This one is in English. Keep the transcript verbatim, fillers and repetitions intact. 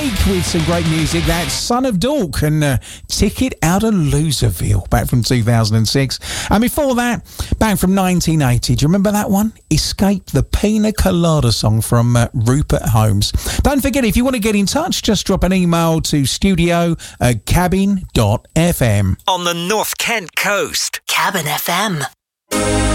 Drake with some great music. That's Son of Dork and uh, Ticket Out of Loserville, back from two thousand six. And before that, back from nineteen eighty. Do you remember that one? Escape, the Pina Colada song from uh, Rupert Holmes. Don't forget, if you want to get in touch, just drop an email to studio at cabin dot f m. On the North Kent coast. Cabin F M.